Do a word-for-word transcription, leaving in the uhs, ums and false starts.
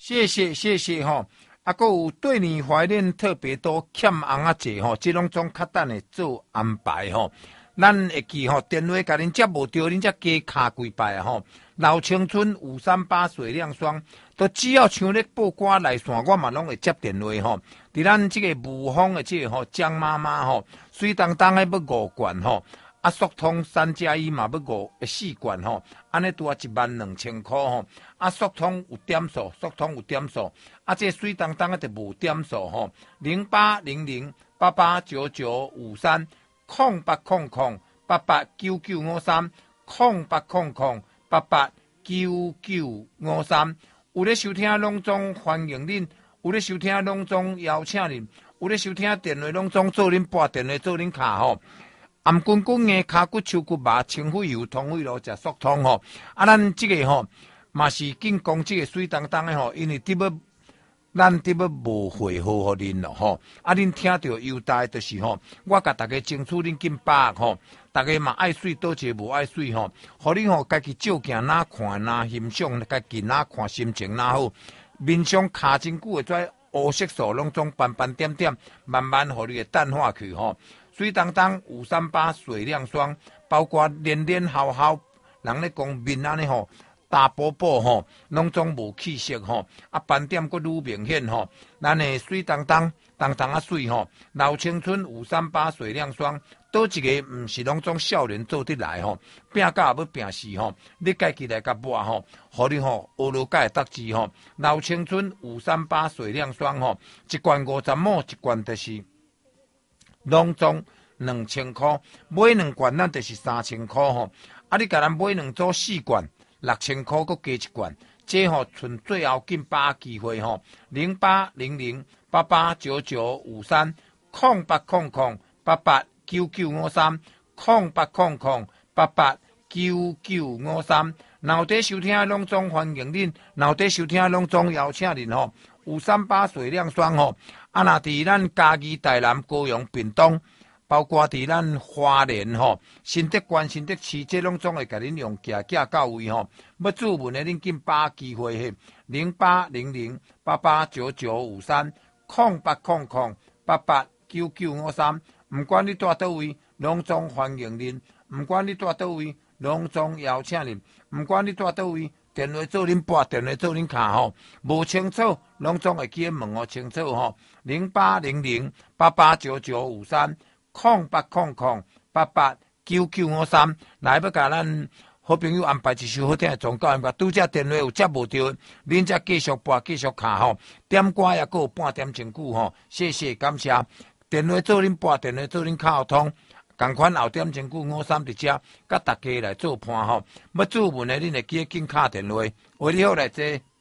谢谢谢谢吼，啊，还有对你怀念特别多，欠红啊济吼，这拢总较等的做安排吼。咱会记吼，电话甲恁接无着，恁才加卡几摆啊吼。老青春五三八水亮霜，都只要像咧报歌来线，我嘛拢会接电话吼。伫咱这个武丰的这个吼江妈妈吼，水当当的要五罐吼。啊，速通三加一嘛要五四罐吼，安尼拄啊一万两千块吼。啊，速通有点数，速通有点数。啊，这水当当的就无点数吼。零八零零八八九九五三空八空空八八九九五三空八空空八八九九五三。有咧收听拢总欢迎恁，有咧收听拢总邀请恁，有咧收听电话拢总做恁拨电话做恁卡吼。暗滚滚的骹骨、手骨麻、清肺油、通肺路食速通吼。啊，咱这个吼嘛是进攻这个水当当的吼，因为伫要咱伫要无回复互恁咯吼。啊，恁听到优待就是吼，我甲大家争取恁进把握吼，大家嘛爱水倒一个无爱水吼，互恁吼家己照镜哪看哪欣赏，家己哪看心情哪好，面上卡真久的跩黑色素拢总斑斑点点，慢慢互你的淡化去吼。水当当五三八水亮霜，包括连连好好，人咧讲面安尼吼，大波波吼，拢总无气色吼，啊斑点佫愈明显吼。咱的水当当当当啊水吼，老青春五三八水亮霜，倒一个毋是拢总少年做得来吼，拼甲要拼死吼，你家己来甲抹吼，互你吼学落甲会得志吼。老青春五三八水亮霜吼，一罐五十毛，一罐就是。拢总两千块，买两罐咱就是三千块吼。啊，你甲咱买两组四罐，六千块，佮加一罐，这吼剩最后进把机会吼。零八零零八八九九五三空八空空八八九九五三空八空空八八九九五三。脑袋收听拢总欢迎恁，脑袋收听拢总邀请恁吼。五三八水亮霜吼。啊，那伫咱嘉义、台南、高雄、屏东，包括伫咱花莲吼、新德县、新德市，这拢总会甲恁用寄寄到位吼。要注文的恁紧把握机会嘿，零八零零八八九九五三空八空空八八九九五三。唔管你住倒位，拢总欢迎恁；唔管你住倒位，拢总邀请恁；唔管你住倒位。电话做恁拨，电话做恁卡吼，无清楚，拢总会记问哦清楚吼。零八零零八八九九五三空八空空八八九九五三，来要甲咱好朋友安排一首好听的宗教音乐，拄则电话有接无着，恁则继续拨继续卡吼，点歌也够半点钟久吼，谢谢感谢。电话做恁拨，电话做恁卡通。同款后点钟久五三伫遮，甲大家来做伴吼。要注文的，恁会记紧敲电话，为你好来坐。